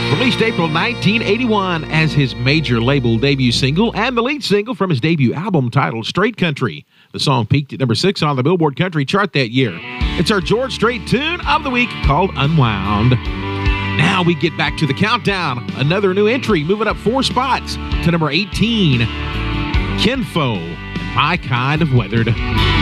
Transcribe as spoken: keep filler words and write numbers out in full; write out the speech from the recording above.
Released April nineteen eighty-one as his major label debut single and the lead single from his debut album titled Straight Country. The song peaked at number six on the Billboard Country chart that year. It's our George Strait tune of the week called Unwound. Now we get back to the countdown. Another new entry moving up four spots to number eighteen. Kinfo, My Kind of Weathered.